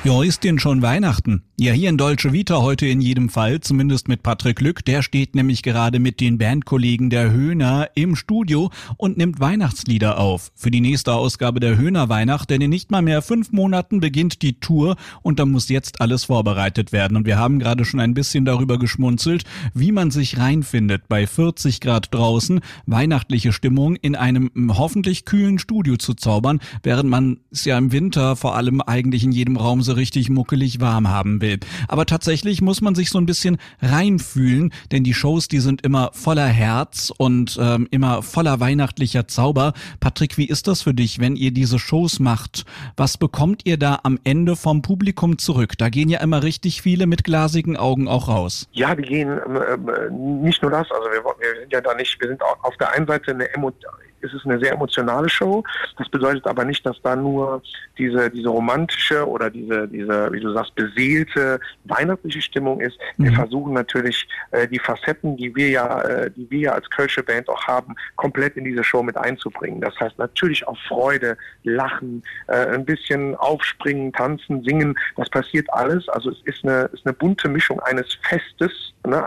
Ja, ist denn schon Weihnachten? Ja, hier in Dolce Vita heute in jedem Fall, zumindest mit Patrick Lück. Der steht nämlich gerade mit den Bandkollegen der Höhner im Studio und nimmt Weihnachtslieder auf. Für die nächste Ausgabe der Höhner Weihnacht, denn in nicht mal mehr 5 Monaten beginnt die Tour und da muss jetzt alles vorbereitet werden. Und wir haben gerade schon ein bisschen darüber geschmunzelt, wie man sich reinfindet, bei 40 Grad draußen weihnachtliche Stimmung in einem hoffentlich kühlen Studio zu zaubern, während man es ja im Winter vor allem eigentlich in jedem Raum so richtig muckelig warm haben will. Aber tatsächlich muss man sich so ein bisschen reinfühlen, denn die Shows, die sind immer voller Herz und immer voller weihnachtlicher Zauber. Patrick, wie ist das für dich, wenn ihr diese Shows macht? Was bekommt ihr da am Ende vom Publikum zurück? Da gehen ja immer richtig viele mit glasigen Augen auch raus. Ja, die gehen nicht nur das, also wir sind ja da nicht, wir sind auch auf der einen Seite es ist eine sehr emotionale Show. Das bedeutet aber nicht, dass da nur diese romantische oder diese, wie du sagst, beseelte weihnachtliche Stimmung ist. Wir versuchen natürlich die Facetten, die wir ja als Kölsche Band auch haben, komplett in diese Show mit einzubringen. Das heißt natürlich auch Freude, Lachen, ein bisschen aufspringen, tanzen, singen. Das passiert alles. Also es ist eine bunte Mischung eines Festes, ne,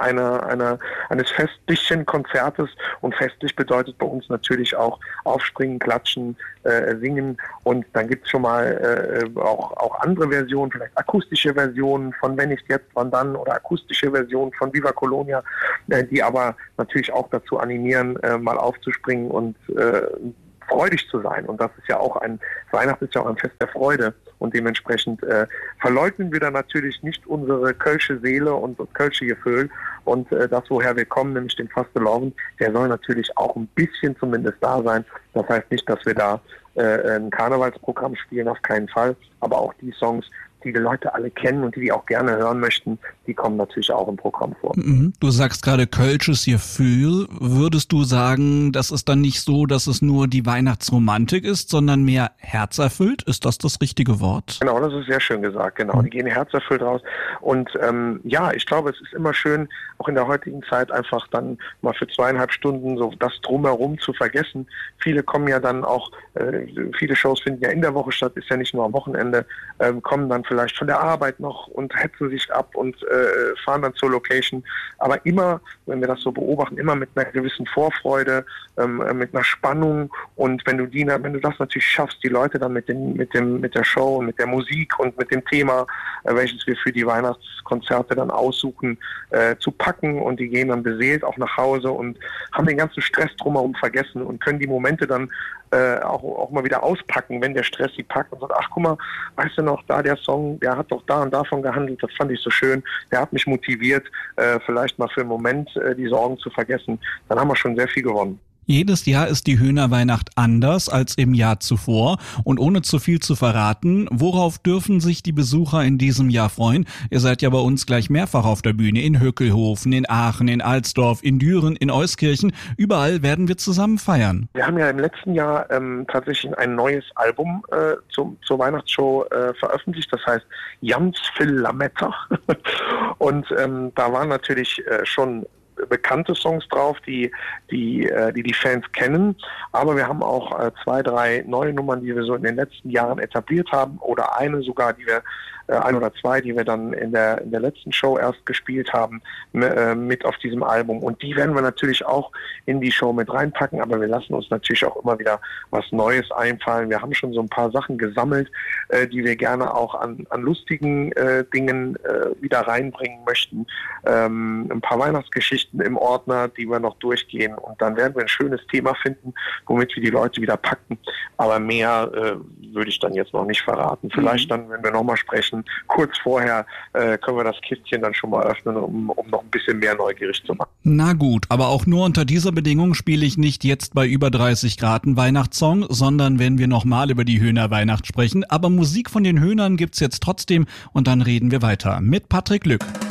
eines festlichen Konzertes, und festlich bedeutet bei uns natürlich auch aufspringen, klatschen, singen, und dann gibt es schon mal auch andere Versionen, vielleicht akustische Versionen von Wenn nicht jetzt, wann dann, oder akustische Versionen von Viva Colonia, die aber natürlich auch dazu animieren, mal aufzuspringen und freudig zu sein. Und das ist ja auch Weihnachten ist ja auch ein Fest der Freude, und dementsprechend verleugnen wir da natürlich nicht unsere kölsche Seele und das kölsche Gefühl, und das, woher wir kommen, nämlich den Fastelovend, der soll natürlich auch ein bisschen zumindest da sein. Das heißt nicht, dass wir da ein Karnevalsprogramm spielen, auf keinen Fall, aber auch die Songs, die Leute alle kennen und die auch gerne hören möchten, die kommen natürlich auch im Programm vor. Du sagst gerade kölsches Gefühl. Würdest du sagen, das ist dann nicht so, dass es nur die Weihnachtsromantik ist, sondern mehr herzerfüllt? Ist das richtige Wort? Genau, das ist sehr schön gesagt, genau. Die gehen herzerfüllt raus. Und ja, ich glaube, es ist immer schön, auch in der heutigen Zeit einfach dann mal für 2,5 Stunden so das Drumherum zu vergessen. Viele kommen ja dann auch, viele Shows finden ja in der Woche statt, ist ja nicht nur am Wochenende, kommen dann vielleicht von der Arbeit noch und hetzen sich ab und fahren dann zur Location. Aber immer, wenn wir das so beobachten, immer mit einer gewissen Vorfreude, mit einer Spannung. Und wenn du das natürlich schaffst, die Leute dann mit der Show, mit der Musik und mit dem Thema, welches wir für die Weihnachtskonzerte dann aussuchen, zu packen, und die gehen dann beseelt auch nach Hause und haben den ganzen Stress drumherum vergessen und können die Momente dann auch mal wieder auspacken, wenn der Stress sie packt und sagt, ach guck mal, weißt du noch, da der Song, der hat doch da und davon gehandelt, das fand ich so schön, der hat mich motiviert, vielleicht mal für einen Moment die Sorgen zu vergessen. Dann haben wir schon sehr viel gewonnen. Jedes Jahr ist die Höhner Weihnacht anders als im Jahr zuvor. Und ohne zu viel zu verraten, worauf dürfen sich die Besucher in diesem Jahr freuen? Ihr seid ja bei uns gleich mehrfach auf der Bühne, in Höckelhofen, in Aachen, in Alsdorf, in Düren, in Euskirchen. Überall werden wir zusammen feiern. Wir haben ja im letzten Jahr tatsächlich ein neues Album zur Weihnachtsshow veröffentlicht. Das heißt Jans Phil Lametta. Und da waren natürlich schon bekannte Songs drauf, die Fans kennen, aber wir haben auch 2, 3 neue Nummern, die wir so in den letzten Jahren etabliert haben, oder eine sogar, ein oder zwei, die wir dann in der letzten Show erst gespielt haben, mit auf diesem Album, und die werden wir natürlich auch in die Show mit reinpacken, aber wir lassen uns natürlich auch immer wieder was Neues einfallen. Wir haben schon so ein paar Sachen gesammelt, die wir gerne auch an lustigen Dingen wieder reinbringen möchten. Ein paar Weihnachtsgeschichten im Ordner, die wir noch durchgehen, und dann werden wir ein schönes Thema finden, womit wir die Leute wieder packen. Aber mehr würde ich dann jetzt noch nicht verraten. Vielleicht dann, wenn wir nochmal sprechen, kurz vorher können wir das Kistchen dann schon mal öffnen, um noch ein bisschen mehr neugierig zu machen. Na gut, aber auch nur unter dieser Bedingung spiele ich nicht jetzt bei über 30 Grad einen Weihnachtssong, sondern wenn wir nochmal über die Höhner Weihnacht sprechen. Aber Musik von den Höhnern gibt's jetzt trotzdem, und dann reden wir weiter mit Patrick Lück.